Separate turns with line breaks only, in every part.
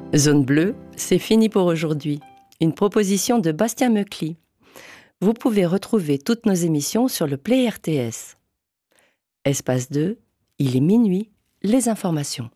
Zone bleue, c'est fini pour aujourd'hui. Une proposition de Bastien Meucli. Vous pouvez retrouver toutes nos émissions sur le Play RTS. Espace 2, il est minuit, les informations.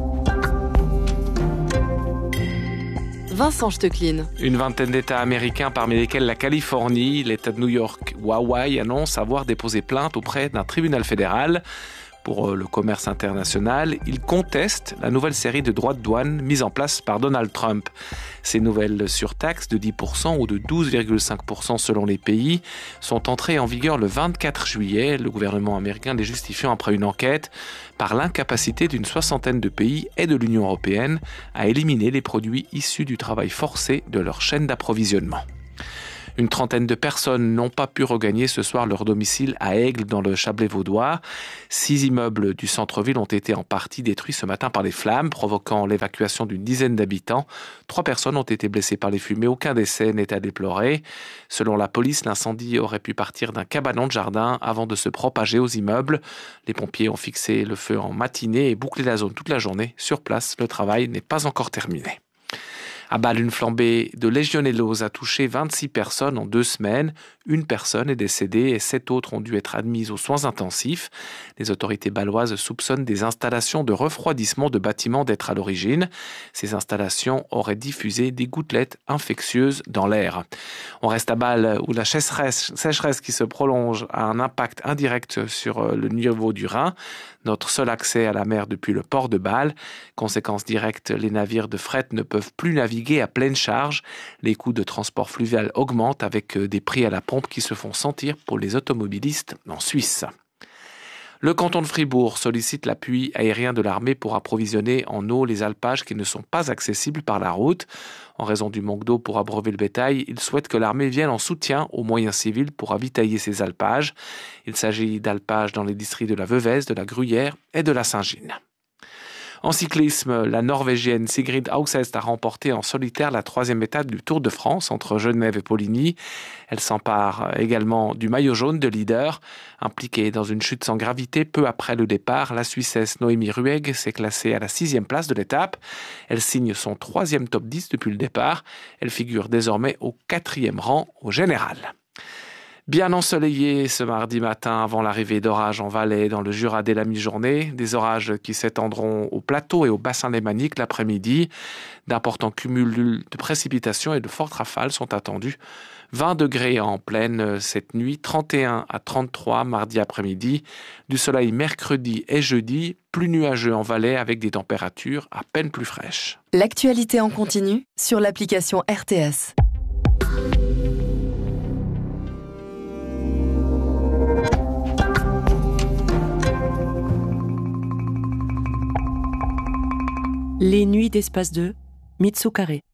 Vincent Stecklin.
Une vingtaine d'États américains, parmi lesquels la Californie, l'État de New York ou Hawaï, annoncent avoir déposé plainte auprès d'un tribunal fédéral. Pour le commerce international, ils contestent la nouvelle série de droits de douane mise en place par Donald Trump. Ces nouvelles surtaxes de 10% ou de 12,5% selon les pays sont entrées en vigueur le 24 juillet, le gouvernement américain les justifiant après une enquête par l'incapacité d'une soixantaine de pays et de l'Union européenne à éliminer les produits issus du travail forcé de leur chaîne d'approvisionnement. Une trentaine de personnes n'ont pas pu regagner ce soir leur domicile à Aigle dans le Chablais vaudois. 6 immeubles du centre-ville ont été en partie détruits ce matin par les flammes, provoquant l'évacuation d'une dizaine d'habitants. 3 personnes ont été blessées par les fumées, aucun décès n'est à déplorer. Selon la police, l'incendie aurait pu partir d'un cabanon de jardin avant de se propager aux immeubles. Les pompiers ont fixé le feu en matinée et bouclé la zone toute la journée. Sur place, le travail n'est pas encore terminé. À Bâle, une flambée de légionellose a touché 26 personnes en 2 semaines. Une personne est décédée et 7 autres ont dû être admises aux soins intensifs. Les autorités bâloises soupçonnent des installations de refroidissement de bâtiments d'être à l'origine. Ces installations auraient diffusé des gouttelettes infectieuses dans l'air. On reste à Bâle où la sécheresse qui se prolonge a un impact indirect sur le niveau du Rhin. Notre seul accès à la mer depuis le port de Bâle. Conséquence directe, les navires de fret ne peuvent plus naviguer à pleine charge. Les coûts de transport fluvial augmentent avec des prix à la pompe qui se font sentir pour les automobilistes en Suisse. Le canton de Fribourg sollicite l'appui aérien de l'armée pour approvisionner en eau les alpages qui ne sont pas accessibles par la route. En raison du manque d'eau pour abreuver le bétail, il souhaite que l'armée vienne en soutien aux moyens civils pour ravitailler ces alpages. Il s'agit d'alpages dans les districts de la Veuvez, de la Gruyère et de la Saint-Gine. En cyclisme, la Norvégienne Sigrid Auxest a remporté en solitaire la 3e étape du Tour de France entre Genève et Poligny. Elle s'empare également du maillot jaune de leader. Impliquée dans une chute sans gravité peu après le départ, la Suissesse Noémie Ruegg s'est classée à la 6e place de l'étape. Elle signe son 3e top 10 depuis le départ. Elle figure désormais au 4e rang au général. Bien ensoleillé ce mardi matin avant l'arrivée d'orages en Valais dans le Jura dès la mi-journée. Des orages qui s'étendront au plateau et au bassin lémanique l'après-midi. D'importants cumuls de précipitations et de fortes rafales sont attendus. 20 degrés en pleine cette nuit, 31 à 33 mardi après-midi. Du soleil mercredi et jeudi, plus nuageux en Valais avec des températures à peine plus fraîches.
L'actualité en continu sur l'application RTS.
Les nuits d'Espace 2, Mitsu Carré.